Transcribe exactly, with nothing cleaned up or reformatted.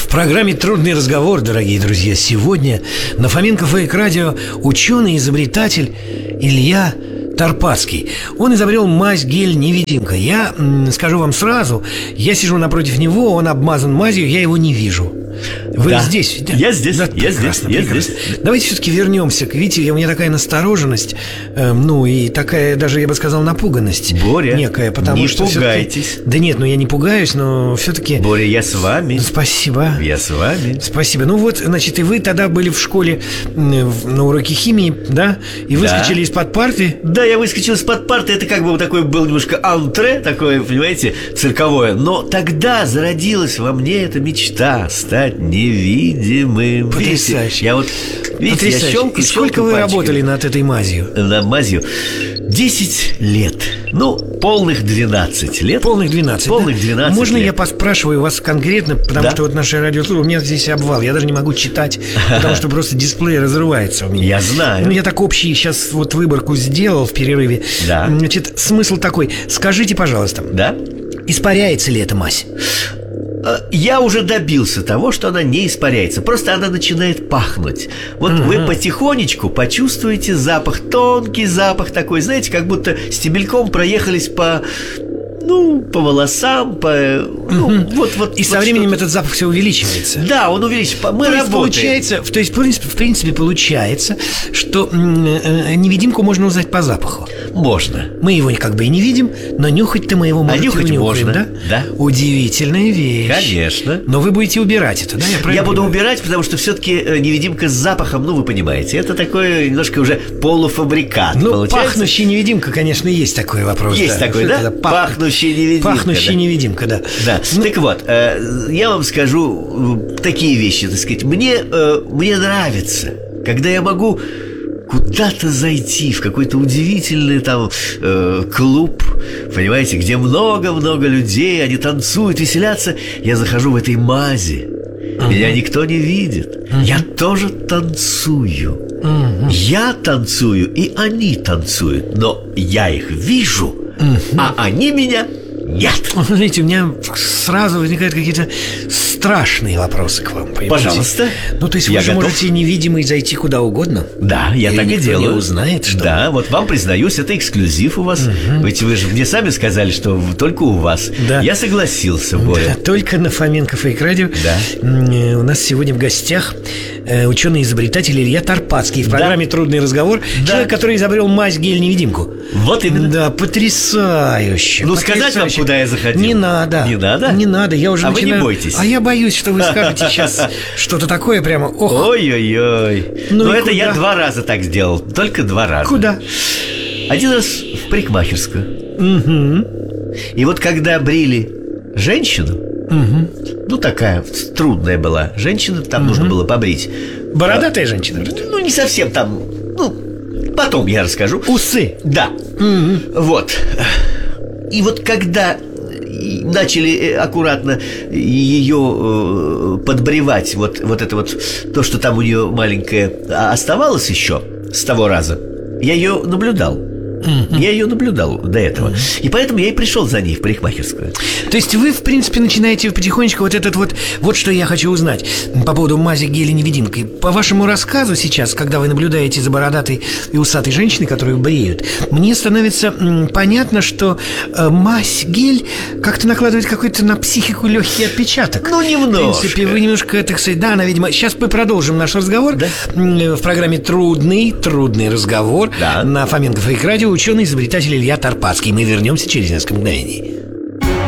программе «Трудный разговор», дорогие друзья, сегодня на Фоменко Фейк Радио ученый-изобретатель Илья Тарпацкий. Он изобрел мазь гель-невидимка. Я м, скажу вам сразу, я сижу напротив него, он обмазан мазью, я его не вижу. Вы да. здесь? Я здесь, да, я прекрасно, здесь, прекрасно. я здесь. Давайте все-таки вернемся к Вите. У меня такая настороженность, э, ну и такая, даже я бы сказал, напуганность. Боря, некая, потому не что пугайтесь. Да нет, ну я не пугаюсь, но все-таки... Боря, я с вами. Спасибо. Я с вами. Спасибо. Ну вот, значит, и вы тогда были в школе на уроке химии, да? И выскочили да. из-под парты. Да, я выскочил из-под парты. Это как бы вот такой был немножко антре, такое, понимаете, цирковое. Но тогда зародилась во мне эта мечта стать невидимым. Потрясающе. Я вот, видите, я щелкаю, И сколько вы пальчиками. работали над этой мазью? Над мазью? Десять лет. Ну, полных двенадцать лет. Полных двенадцать, Полных да? двенадцать Можно лет. я поспрашиваю вас конкретно, потому да? что вот наша радиослужба, у меня здесь обвал, я даже не могу читать, потому что просто дисплей разрывается у меня. Я знаю. Ну, я так общий сейчас вот выборку сделал в перерыве. Да. Значит, смысл такой. Скажите, пожалуйста. Да? Испаряется ли эта мазь? Я уже добился того, что она не испаряется. Просто она начинает пахнуть. Вот uh-huh. вы потихонечку почувствуете запах. Тонкий запах такой, знаете, как будто стебельком проехались по... Ну, по волосам, по... Ну, uh-huh. вот, вот, И вот со временем что-то. этот запах все увеличивается. Да, он увеличивается. Мы то есть работаем. получается, то есть, в принципе, в принципе, получается, что э, невидимку можно узнать по запаху. Можно. Мы его как бы и не видим, но нюхать-то мы его можем. А нюхать можно, да? да. Удивительная вещь. Конечно. Но вы будете убирать это, да? Я, правильно Я буду понимаю? убирать, потому что все-таки невидимка с запахом, ну, вы понимаете, это такой немножко уже полуфабрикат. Ну, получается. пахнущий невидимка, конечно, есть такой вопрос. Есть да. такой, Что да? это? Пах... Пахнущий невидимка. Пахнущий да. невидимка, да. Да. Ну... Так вот, э, я вам скажу э, такие вещи, так сказать. Мне, э, мне нравится, когда я могу куда-то зайти, в какой-то удивительный там э, клуб, понимаете, где много-много людей, они танцуют, веселятся. Я захожу в этой мази, uh-huh. меня никто не видит. Uh-huh. Я тоже танцую. Uh-huh. Я танцую, и они танцуют, но я их вижу, uh-huh. а они меня нет. Смотрите, у меня сразу возникают какие-то страшные вопросы к вам. Понимаете? Пожалуйста. Ну, то есть вы я же готов. можете невидимый зайти куда угодно? Да, я и так и никто делаю. не узнает, что... Да, вот вам признаюсь, это эксклюзив у вас. Угу. Ведь вы же мне сами сказали, что только у вас. Да. Я согласился, Боря. Да, только на Фоменко Фейк Радио. Да. У нас сегодня в гостях ученый-изобретатель Илья Тарпацкий в программе да. «Трудный разговор». Да. Человек, который изобрел мазь гель-невидимку. Вот именно. Да, потрясающе. Ну, потрясающе. сказать вам, куда я заходил? Не надо. Не надо? Не надо, я уже а начинаю... вы не бойтесь. А я боюсь, что вы скажете сейчас что-то такое прямо. Ох. Ой-ой-ой. Ну, Но это куда? Я два раза так сделал. Только два раза. Куда? Один раз в парикмахерскую. Угу. И вот когда брили женщину, угу. ну, такая трудная была женщина, там угу. нужно было побрить. Бородатая а, женщина? Ну, не совсем там. Ну, потом я расскажу. Усы? Да. Угу. Вот. И вот когда начали аккуратно ее подбривать, вот, вот это вот, то, что там у нее маленькое оставалось еще с того раза, я ее наблюдал. Mm-hmm. Я ее наблюдал до этого. Mm-hmm. И поэтому я и пришел за ней в парикмахерскую. То есть вы, в принципе, начинаете потихонечку вот этот вот... Вот что я хочу узнать по поводу мази геля-невидимкой. По вашему рассказу сейчас, когда вы наблюдаете за бородатой и усатой женщиной, которую бреют, мне становится м, понятно, что э, мазь-гель как-то накладывает какой-то на психику легкий отпечаток. Ну, немножко. В принципе, вы немножко, так сказать, да, она, видимо... Сейчас мы продолжим наш разговор, да? В программе «Трудный, трудный разговор» да. на Фоменко Фейк Радио. Ученый-изобретатель Илья Тарпацкий. Мы вернемся через несколько мгновений.